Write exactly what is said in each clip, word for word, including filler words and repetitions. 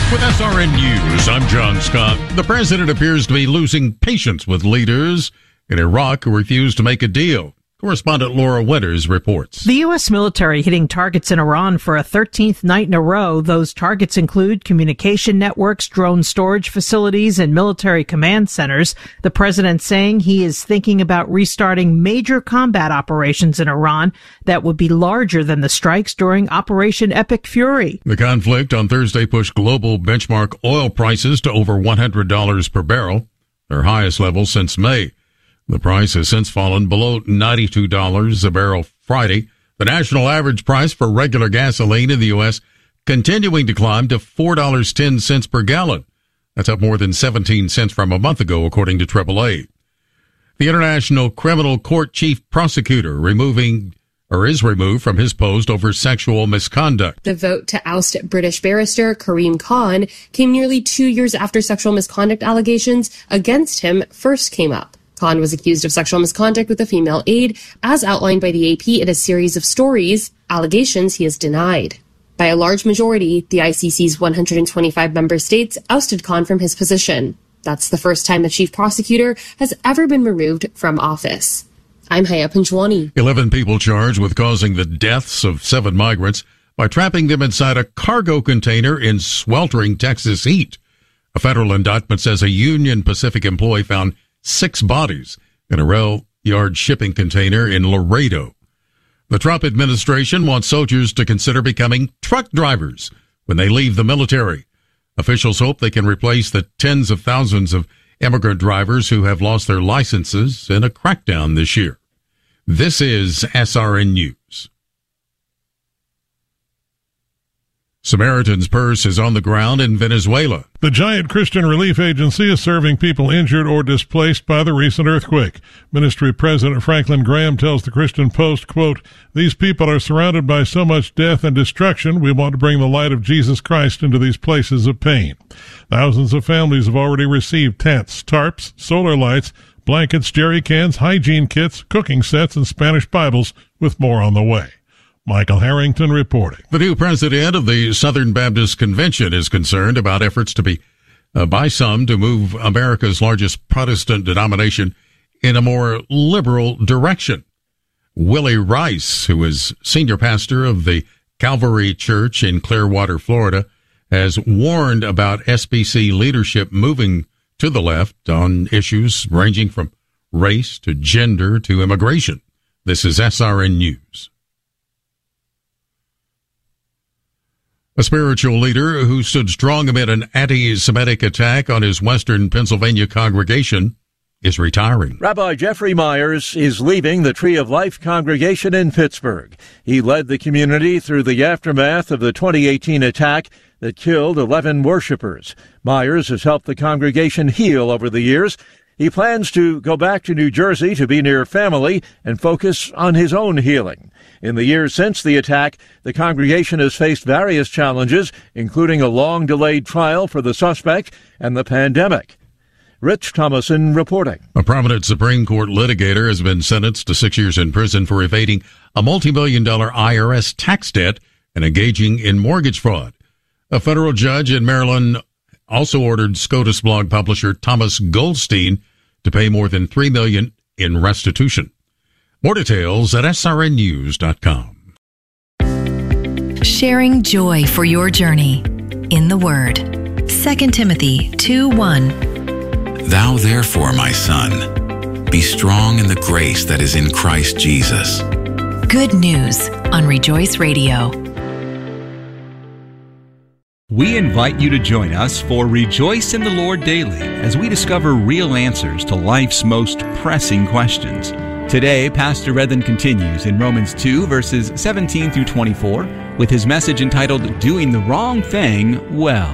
With S R N News, I'm John Scott. The president appears to be losing patience with leaders in Iraq who refuse to make a deal. Correspondent Laura Winters reports. The U S military hitting targets in Iran for a thirteenth night in a row. Those targets include communication networks, drone storage facilities, and military command centers. The president saying he is thinking about restarting major combat operations in Iran that would be larger than the strikes during Operation Epic Fury. The conflict on Thursday pushed global benchmark oil prices to over one hundred dollars per barrel, their highest level since May. The price has since fallen below ninety-two dollars a barrel Friday. The national average price for regular gasoline in the U S continuing to climb to four dollars and ten cents per gallon. That's up more than seventeen cents from a month ago, according to triple A. The International Criminal Court chief prosecutor removing or is removed from his post over sexual misconduct. The vote to oust British barrister Karim Khan came nearly two years after sexual misconduct allegations against him first came up. Khan was accused of sexual misconduct with a female aide, as outlined by the A P in a series of stories, allegations he has denied. By a large majority, the I C C's one hundred twenty-five member states ousted Khan from his position. That's the first time the chief prosecutor has ever been removed from office. I'm Haya Panjwani. Eleven people charged with causing the deaths of seven migrants by trapping them inside a cargo container in sweltering Texas heat. A federal indictment says a Union Pacific employee found six bodies in a rail yard shipping container in Laredo. The Trump administration wants soldiers to consider becoming truck drivers when they leave the military. Officials hope they can replace the tens of thousands of immigrant drivers who have lost their licenses in a crackdown this year. This is S R N News. Samaritan's Purse is on the ground in Venezuela. The Giant Christian Relief Agency is serving people injured or displaced by the recent earthquake. Ministry President Franklin Graham tells the Christian Post, quote, "These people are surrounded by so much death and destruction. We want to bring the light of Jesus Christ into these places of pain." Thousands of families have already received tents, tarps, solar lights, blankets, jerry cans, hygiene kits, cooking sets, and Spanish Bibles, with more on the way. Michael Harrington reporting. The new president of the Southern Baptist Convention is concerned about efforts to be, uh, by some, to move America's largest Protestant denomination in a more liberal direction. Willie Rice, who is senior pastor of the Calvary Church in Clearwater, Florida, has warned about S B C leadership moving to the left on issues ranging from race to gender to immigration. This is S R N News. A spiritual leader who stood strong amid an anti-Semitic attack on his Western Pennsylvania congregation is retiring. Rabbi Jeffrey Myers is leaving the Tree of Life congregation in Pittsburgh. He led the community through the aftermath of the twenty eighteen attack that killed eleven worshipers. Myers has helped the congregation heal over the years. He plans to go back to New Jersey to be near family and focus on his own healing. In the years since the attack, the congregation has faced various challenges, including a long-delayed trial for the suspect and the pandemic. Rich Thomason reporting. A prominent Supreme Court litigator has been sentenced to six years in prison for evading a multi-million dollar I R S tax debt and engaging in mortgage fraud. A federal judge in Maryland also ordered SCOTUS blog publisher Thomas Goldstein to pay more than three million dollars in restitution. More details at S R N news dot com. Sharing joy for your journey in the Word. Second Timothy two one. Thou therefore, my son, be strong in the grace that is in Christ Jesus. Good news on Rejoice Radio. We invite you to join us for Rejoice in the Lord Daily as we discover real answers to life's most pressing questions. Today, Pastor Redden continues in Romans two, verses seventeen through twenty-four, with his message entitled, Doing the Wrong Thing Well.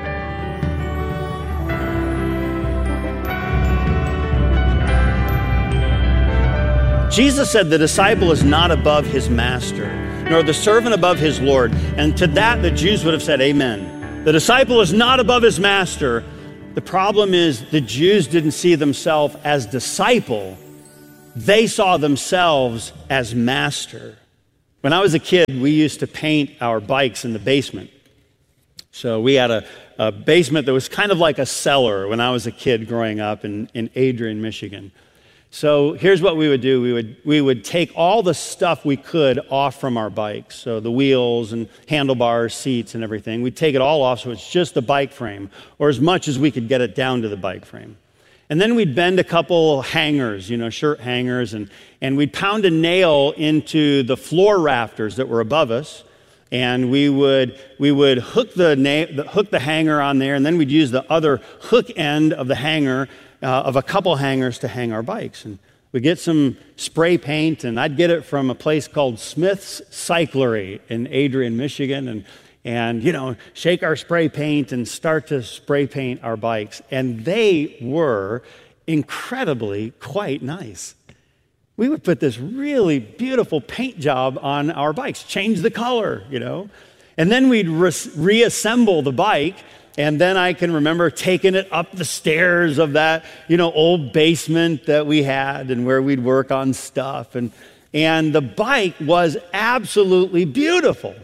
Jesus said the disciple is not above his master, nor the servant above his Lord. And to that, the Jews would have said, amen. The disciple is not above his master. The problem is the Jews didn't see themselves as disciple. They saw themselves as master. When I was a kid, we used to paint our bikes in the basement. So we had a, a basement that was kind of like a cellar when I was a kid growing up in, in Adrian, Michigan. So here's what we would do. We would, we would take all the stuff we could off from our bikes. So the wheels and handlebars, seats and everything. We'd take it all off so it's just the bike frame, or as much as we could get it down to the bike frame. And then we'd bend a couple hangers, you know, shirt hangers, and, and we'd pound a nail into the floor rafters that were above us. And we would we would hook the, na- the hook the hanger on there, and then we'd use the other hook end of the hanger, uh, of a couple hangers to hang our bikes. And we'd get some spray paint, and I'd get it from a place called Smith's Cyclery in Adrian, Michigan, and and you know, shake our spray paint and start to spray paint our bikes. And they were incredibly quite nice. We would put this really beautiful paint job on our bikes, change the color, you know. And then we'd re- reassemble the bike, and then I can remember taking it up the stairs of that, you know, old basement that we had and where we'd work on stuff. And, and the bike was absolutely beautiful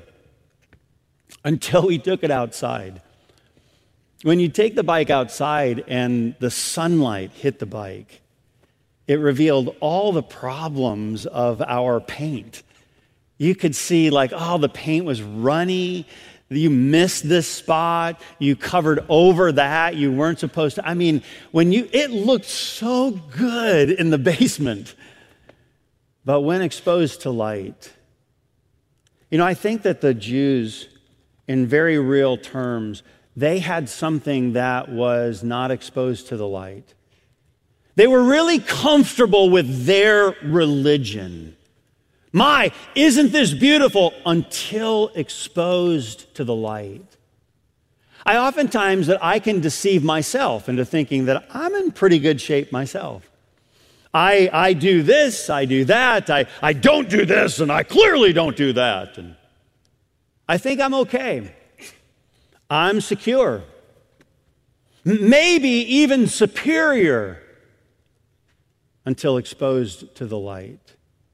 until we took it outside. When you take the bike outside and the sunlight hit the bike, it revealed all the problems of our paint. You could see like, oh, the paint was runny. You missed this spot. You covered over that. You weren't supposed to. I mean, when you, it looked so good in the basement. But when exposed to light, you know, I think that the Jews, in very real terms, they had something that was not exposed to the light. They were really comfortable with their religion. My, isn't this beautiful? Until exposed to the light. I oftentimes that I can deceive myself into thinking that I'm in pretty good shape myself. I, I do this, I do that, I, I don't do this, and I clearly don't do that. And I think I'm okay. I'm secure. Maybe even superior. Until exposed to the light.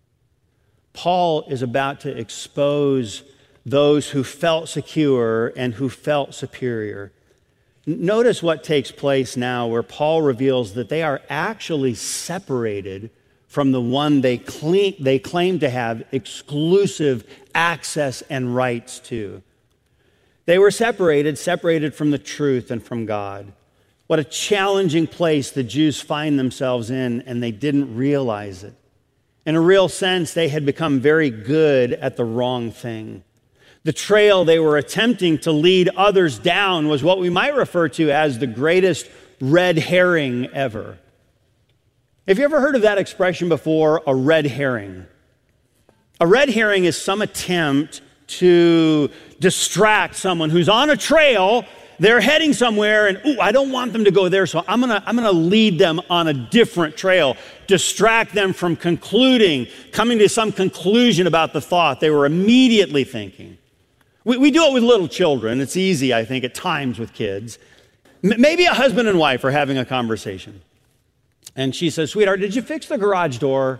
Paul is about to expose those who felt secure and who felt superior. Notice what takes place now where Paul reveals that they are actually separated from the one they claim, they claim to have exclusive access and rights to. They were separated, separated from the truth and from God. What a challenging place the Jews find themselves in, and they didn't realize it. In a real sense, they had become very good at the wrong thing. The trail they were attempting to lead others down was what we might refer to as the greatest red herring ever. Have you ever heard of that expression before, a red herring? A red herring is some attempt to distract someone who's on a trail. They're heading somewhere, and ooh, I don't want them to go there, so I'm gonna, I'm gonna lead them on a different trail, distract them from concluding, coming to some conclusion about the thought they were immediately thinking. We, we do it with little children. It's easy, I think, at times with kids. M- maybe a husband and wife are having a conversation, and she says, "Sweetheart, did you fix the garage door?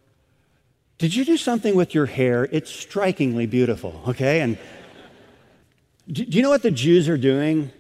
Did you do something with your hair? It's strikingly beautiful," okay? And do you know what the Jews are doing?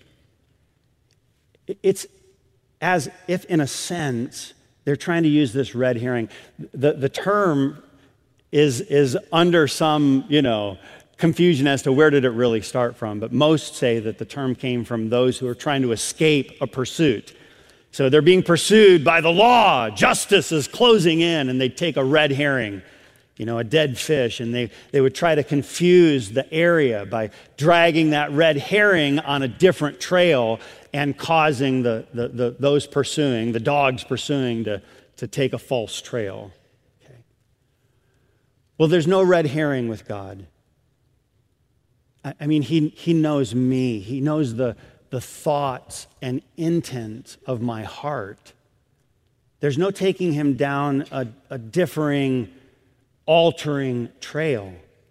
It's as if, in a sense, they're trying to use this red herring. The, the term is, is under some, you know, confusion as to where did it really start from. But most say that the term came from those who are trying to escape a pursuit. So they're being pursued by the law. Justice is closing in, and they take a red herring, you know, a dead fish, and they, they would try to confuse the area by dragging that red herring on a different trail and causing the, the, the those pursuing, the dogs pursuing, to, to take a false trail. Okay. Well, there's no red herring with God. I, I mean, he, he knows me. He knows the, the thoughts and intent of my heart. There's no taking him down a, a differing, altering trail.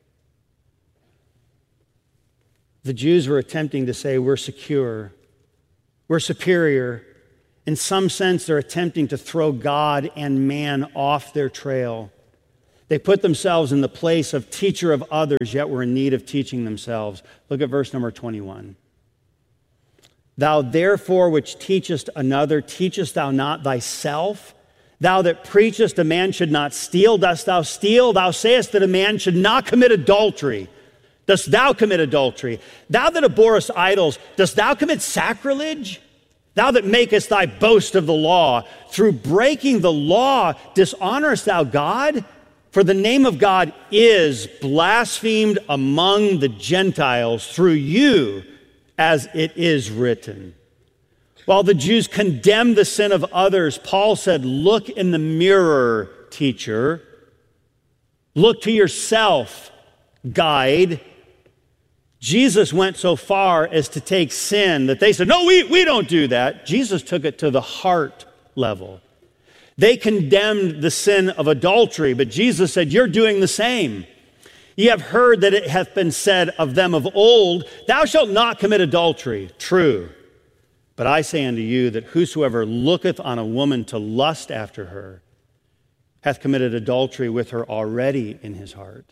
The Jews were attempting to say we're secure, we're superior. In some sense, they're attempting to throw God and man off their trail. They put themselves in the place of teacher of others, yet were in need of teaching themselves. Look at verse number twenty-one. Thou therefore which teachest another, teachest thou not thyself? Thou that preachest a man should not steal, dost thou steal? Thou sayest that a man should not commit adultery. Dost thou commit adultery? Thou that abhorrest idols, dost thou commit sacrilege? Thou that makest thy boast of the law, through breaking the law dishonorest thou God? For the name of God is blasphemed among the Gentiles through you, as it is written. While the Jews condemned the sin of others, Paul said, look in the mirror, teacher. Look to yourself, guide. Jesus went so far as to take sin that they said, no, we, we don't do that. Jesus took it to the heart level. They condemned the sin of adultery, but Jesus said, you're doing the same. Ye have heard that it hath been said of them of old, thou shalt not commit adultery. True. But I say unto you that whosoever looketh on a woman to lust after her hath committed adultery with her already in his heart.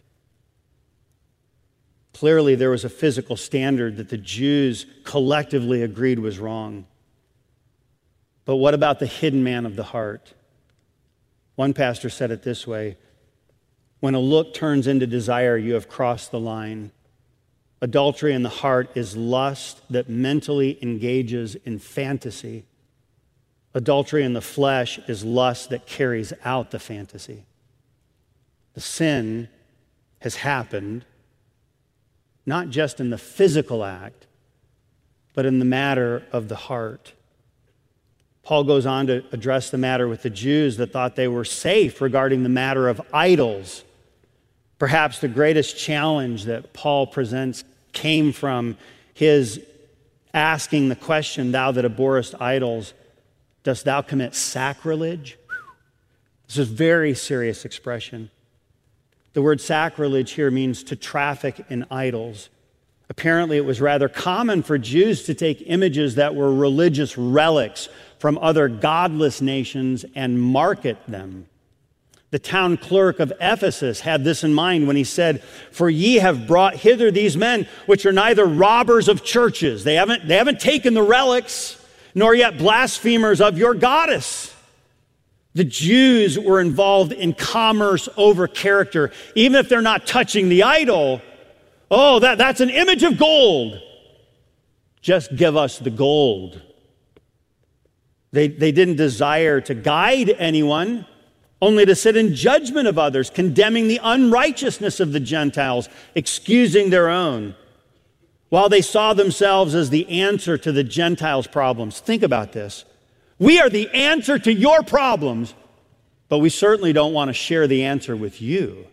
Clearly, there was a physical standard that the Jews collectively agreed was wrong. But what about the hidden man of the heart? One pastor said it this way, when a look turns into desire, you have crossed the line. Adultery in the heart is lust that mentally engages in fantasy. Adultery in the flesh is lust that carries out the fantasy. The sin has happened, not just in the physical act, but in the matter of the heart. Paul goes on to address the matter with the Jews that thought they were safe regarding the matter of idols. Perhaps the greatest challenge that Paul presents came from his asking the question, thou that abhorrest idols, dost thou commit sacrilege? This is a very serious expression. The word sacrilege here means to traffic in idols. Apparently, it was rather common for Jews to take images that were religious relics from other godless nations and market them. The town clerk of Ephesus had this in mind when he said, for ye have brought hither these men, which are neither robbers of churches. They haven't, they haven't taken the relics, nor yet blasphemers of your goddess. The Jews were involved in commerce over character. Even if they're not touching the idol, oh, that, that's an image of gold. Just give us the gold. They, they didn't desire to guide anyone, only to sit in judgment of others, condemning the unrighteousness of the Gentiles, excusing their own, while they saw themselves as the answer to the Gentiles' problems. Think about this. We are the answer to your problems, but we certainly don't want to share the answer with you.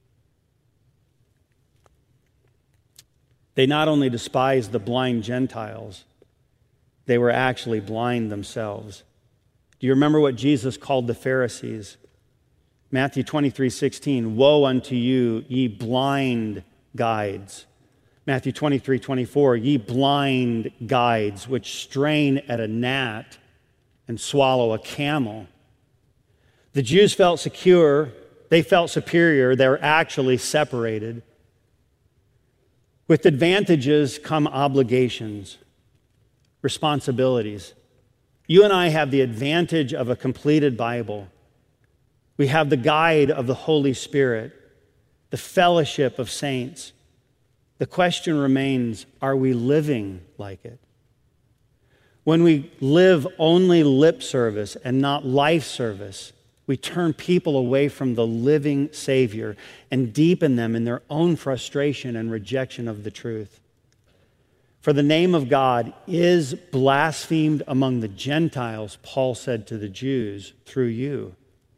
They not only despised the blind Gentiles, they were actually blind themselves. Do you remember what Jesus called the Pharisees? Matthew twenty-three sixteen, woe unto you, ye blind guides. Matthew twenty-three twenty-four, ye blind guides, which strain at a gnat and swallow a camel. The Jews felt secure, they felt superior, they were actually separated. With advantages come obligations, responsibilities. You and I have the advantage of a completed Bible. We have the guide of the Holy Spirit, the fellowship of saints. The question remains, are we living like it? When we live only lip service and not life service, we turn people away from the living Savior and deepen them in their own frustration and rejection of the truth. For the name of God is blasphemed among the Gentiles, Paul said to the Jews, through you.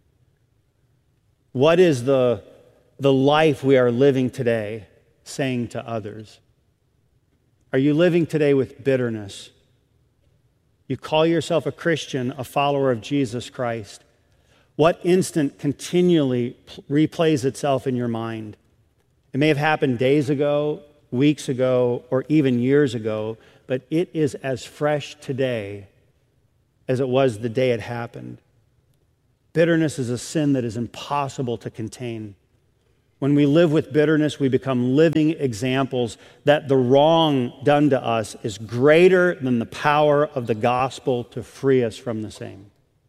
What is the, the life we are living today saying to others? Are you living today with bitterness? You call yourself a Christian, a follower of Jesus Christ. What instant continually replays itself in your mind? It may have happened days ago, weeks ago, or even years ago, but it is as fresh today as it was the day it happened. Bitterness is a sin that is impossible to contain. When we live with bitterness, we become living examples that the wrong done to us is greater than the power of the gospel to free us from the same.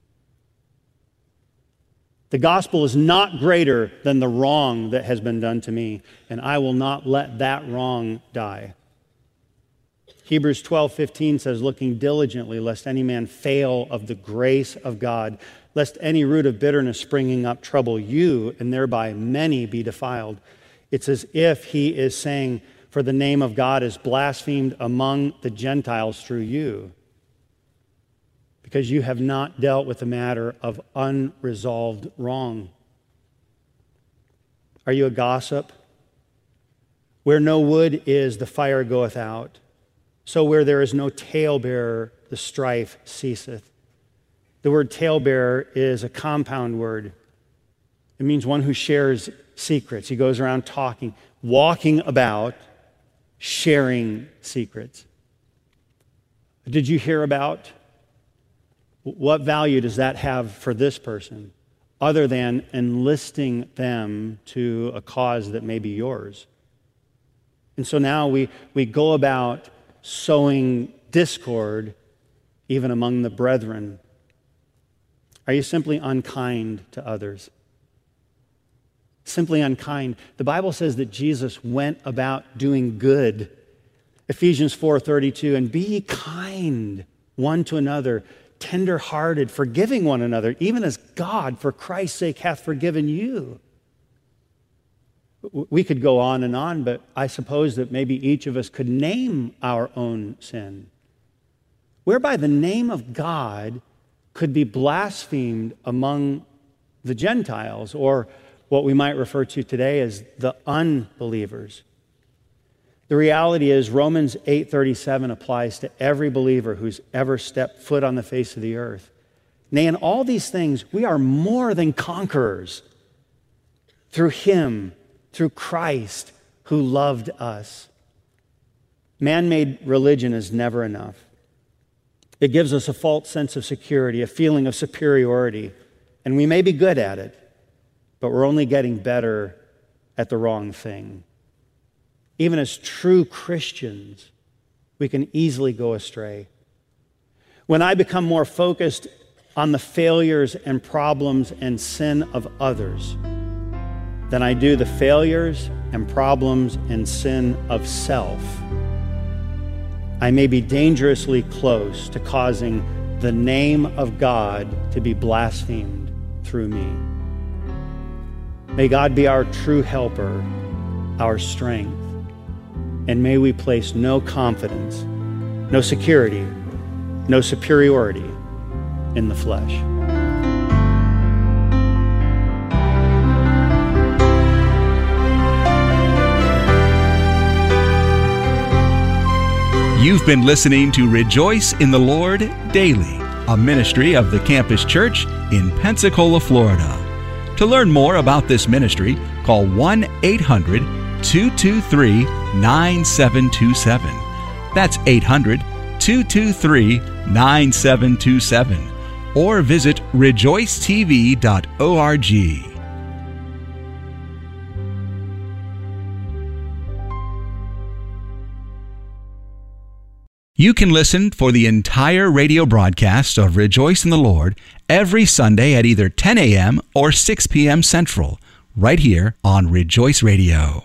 The gospel is not greater than the wrong that has been done to me, and I will not let that wrong die. Hebrews twelve fifteen says, looking diligently, lest any man fail of the grace of God, lest any root of bitterness springing up trouble you, and thereby many be defiled. It's as if he is saying, for the name of God is blasphemed among the Gentiles through you, because you have not dealt with the matter of unresolved wrong. Are you a gossip? Where no wood is, the fire goeth out. So where there is no talebearer, the strife ceaseth. The word talebearer is a compound word. It means one who shares secrets. He goes around talking, walking about, sharing secrets. Did you hear about? What value does that have for this person, other than enlisting them to a cause that may be yours? And so now we, we go about sowing discord even among the brethren. Are you simply unkind to others? Simply unkind. The Bible says that Jesus went about doing good. Ephesians four thirty-two, and be ye kind one to another, tender-hearted, forgiving one another, even as God, for Christ's sake, hath forgiven you. We could go on and on, but I suppose that maybe each of us could name our own sin, whereby the name of God could be blasphemed among the Gentiles, or what we might refer to today as the unbelievers. The reality is Romans eight thirty-seven applies to every believer who's ever stepped foot on the face of the earth. Nay, in all these things, we are more than conquerors through Him, through Christ, who loved us. Man-made religion is never enough. It gives us a false sense of security, a feeling of superiority, and we may be good at it, but we're only getting better at the wrong thing. Even as true Christians, we can easily go astray. When I become more focused on the failures and problems and sin of others than I do the failures and problems and sin of self, I may be dangerously close to causing the name of God to be blasphemed through me. May God be our true helper, our strength, and may we place no confidence, no security, no superiority in the flesh. You've been listening to Rejoice in the Lord Daily, a ministry of the Campus Church in Pensacola, Florida. To learn more about this ministry, call one eight hundred two two three nine seven two seven. That's eight hundred two two three nine seven two seven. Or visit rejoice t v dot org. You can listen for the entire radio broadcast of Rejoice in the Lord every Sunday at either ten a.m. or six p.m. Central, right here on Rejoice Radio.